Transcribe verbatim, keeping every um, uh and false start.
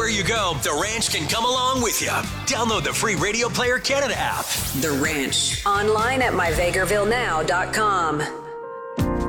you go, The Ranch can come along with you. Download the free Radio Player Canada app. The Ranch. Online at my vegreville now dot com.